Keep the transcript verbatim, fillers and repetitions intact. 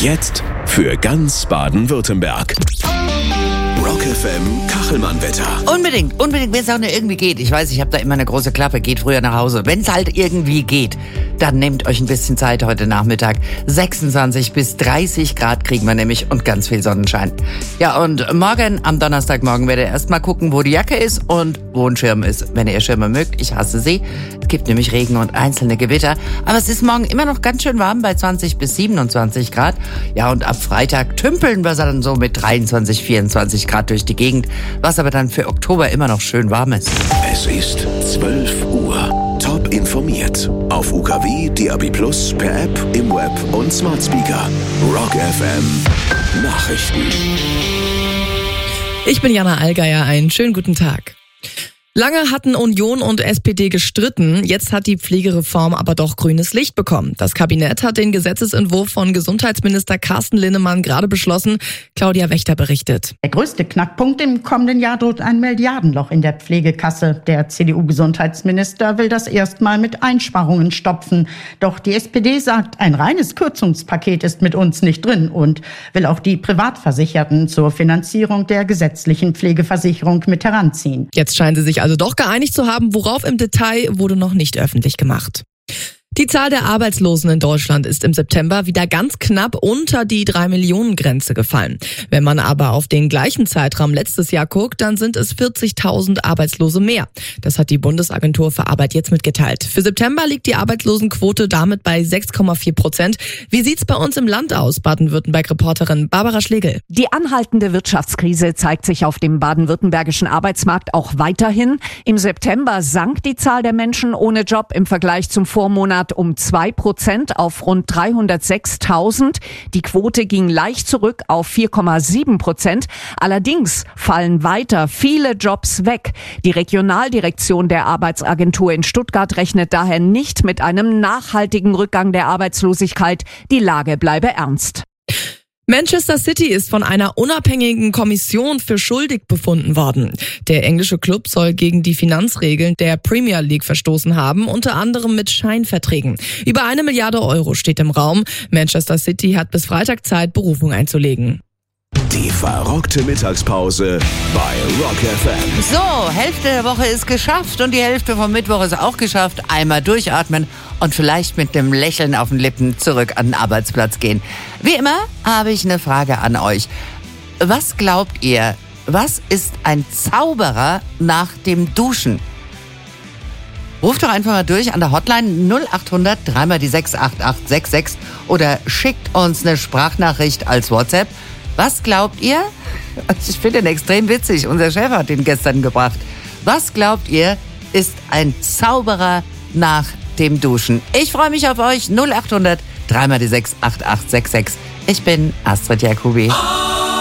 Jetzt für ganz Baden-Württemberg. Rock F M Kachelmann-Wetter. Unbedingt, unbedingt, wenn es auch nur irgendwie geht. Ich weiß, ich habe da immer eine große Klappe, geht früher nach Hause. Wenn es halt irgendwie geht, dann nehmt euch ein bisschen Zeit heute Nachmittag. sechsundzwanzig bis dreißig Grad kriegen wir nämlich und ganz viel Sonnenschein. Ja, und morgen, am Donnerstagmorgen, werdet ihr erstmal gucken, wo die Jacke ist und wo ein Schirm ist. Wenn ihr Schirme mögt, ich hasse sie. Es gibt nämlich Regen und einzelne Gewitter. Aber es ist morgen immer noch ganz schön warm bei zwanzig bis siebenundzwanzig Grad. Ja, und ab Freitag tümpeln wir dann so mit dreiundzwanzig, vierundzwanzig Grad durch die Gegend, was aber dann für Oktober immer noch schön warm ist. Es ist zwölf Uhr. Top informiert. Auf U K W, D A B Plus, per App, im Web und Smart Speaker. Rock F M Nachrichten. Ich bin Jana Allgeier, einen schönen guten Tag. Lange hatten Union und S P D gestritten, jetzt hat die Pflegereform aber doch grünes Licht bekommen. Das Kabinett hat den Gesetzesentwurf von Gesundheitsminister Carsten Linnemann gerade beschlossen. Claudia Wächter berichtet. Der größte Knackpunkt im kommenden Jahr droht ein Milliardenloch in der Pflegekasse. Der C D U-Gesundheitsminister will das erstmal mit Einsparungen stopfen. Doch die S P D sagt, ein reines Kürzungspaket ist mit uns nicht drin und will auch die Privatversicherten zur Finanzierung der gesetzlichen Pflegeversicherung mit heranziehen. Jetzt scheinen sie sich also doch geeinigt zu haben, worauf im Detail wurde noch nicht öffentlich gemacht. Die Zahl der Arbeitslosen in Deutschland ist im September wieder ganz knapp unter die drei Millionen Grenze gefallen. Wenn man aber auf den gleichen Zeitraum letztes Jahr guckt, dann sind es vierzigtausend Arbeitslose mehr. Das hat die Bundesagentur für Arbeit jetzt mitgeteilt. Für September liegt die Arbeitslosenquote damit bei sechs Komma vier Prozent. Wie sieht's bei uns im Land aus? Baden-Württemberg-Reporterin Barbara Schlegel. Die anhaltende Wirtschaftskrise zeigt sich auf dem baden-württembergischen Arbeitsmarkt auch weiterhin. Im September sank die Zahl der Menschen ohne Job im Vergleich zum Vormonat um zwei Prozent auf rund dreihundertsechstausend. Die Quote ging leicht zurück auf vier Komma sieben Prozent. Allerdings fallen weiter viele Jobs weg. Die Regionaldirektion der Arbeitsagentur in Stuttgart rechnet daher nicht mit einem nachhaltigen Rückgang der Arbeitslosigkeit. Die Lage bleibe ernst. Manchester City ist von einer unabhängigen Kommission für schuldig befunden worden. Der englische Klub soll gegen die Finanzregeln der Premier League verstoßen haben, unter anderem mit Scheinverträgen. Über eine Milliarde Euro steht im Raum. Manchester City hat bis Freitag Zeit, Berufung einzulegen. Die verrockte Mittagspause bei Rock F M. So, Hälfte der Woche ist geschafft und die Hälfte vom Mittwoch ist auch geschafft. Einmal durchatmen und vielleicht mit einem Lächeln auf den Lippen zurück an den Arbeitsplatz gehen. Wie immer habe ich eine Frage an euch. Was glaubt ihr, was ist ein Zauberer nach dem Duschen? Ruft doch einfach mal durch an der Hotline null acht hundert drei mal die sechs acht acht sechs sechs oder schickt uns eine Sprachnachricht als WhatsApp. Was glaubt ihr? Ich finde den extrem witzig. Unser Chef hat den gestern gebracht. Was glaubt ihr, ist ein Zauberer nach dem Duschen? Ich freue mich auf euch. null acht hundert drei mal die sechs acht acht sechs sechs. Ich bin Astrid Jacobi.